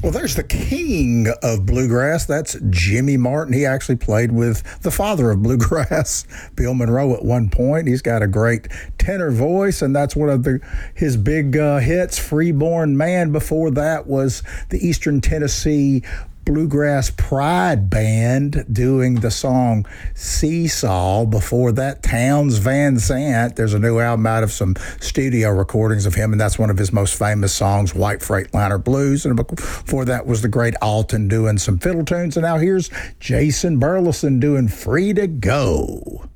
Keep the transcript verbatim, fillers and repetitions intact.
Well, there's the king of bluegrass. That's Jimmy Martin. He actually played with the father of bluegrass, Bill Monroe, at one point. He's got a great tenor voice, and that's one of the his big uh, hits, Freeborn Man. Before that was the Eastern Tennessee Bluegrass Pride Band doing the song Seesaw. Before that, Townes Van Zandt. There's a new album out of some studio recordings of him, and that's one of his most famous songs, White Freightliner Blues. And before that was the great Alton doing some fiddle tunes. And now here's Jason Burleson doing Free to Go.